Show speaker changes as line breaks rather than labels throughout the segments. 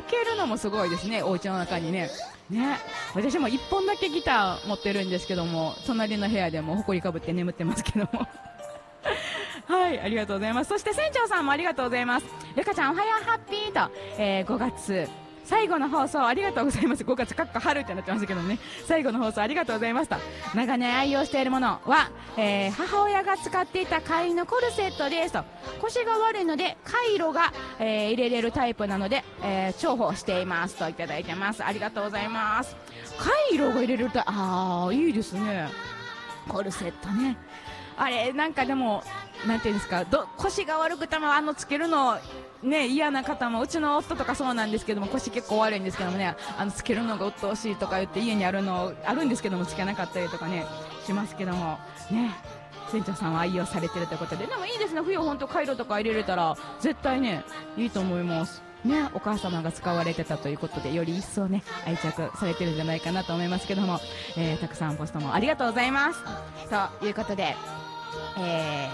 けるのもすごいですね、お家の中にね。ね、私も1本だけギター持ってるんですけども、隣の部屋でもほこりかぶって眠ってますけどもはい、ありがとうございます。そして船長さんもありがとうございます。ゆかちゃんおはようハッピーと、5月最後の放送ありがとうございます。5月かっこ春ってなってますけどね、最後の放送ありがとうございました。長年愛用しているものは、母親が使っていたカイのコルセットですと。腰が悪いのでカイロが、入れれるタイプなので、重宝していますといただいてます。ありがとうございます。カイロが入れれると、いいですね、コルセットね。あれなんかでもなんていうんですか、腰が悪くてもつけるのね、嫌な方も、うちの夫とかそうなんですけども、腰結構悪いんですけどもね、つけるのが鬱陶しいとか言って家にあるんですけども、つけなかったりとかねしますけどもね、船長さんは愛用されてるということで、でもいいですね、冬本当カイロとか入れれたら絶対ねいいと思いますね。お母様が使われてたということで、より一層ね愛着されてるんじゃないかなと思いますけども、たくさんポストもありがとうございます。ということで、来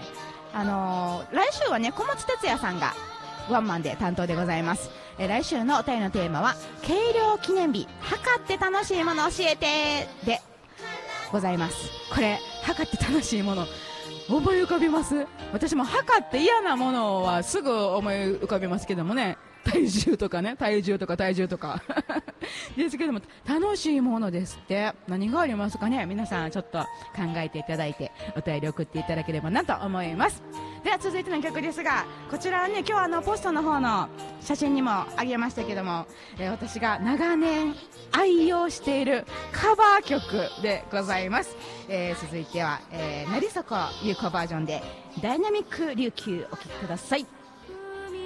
週はね小松哲也さんがワンマンで担当でございます。来週のお便りのテーマは計量記念日測って楽しいもの教えてでございます。これ測って楽しいもの思い浮かびます？私も測って嫌なものはすぐ思い浮かびますけどもね、体重とかですけども、楽しいものですって何がありますかね。皆さんちょっと考えていただいてお便り送っていただければなと思います。では続いての曲ですが、こちらはね今日ポストの方の写真にもあげましたけども、私が長年愛用しているカバー曲でございます。続いては、なりそこ有効バージョンでダイナミック琉球お聴きください。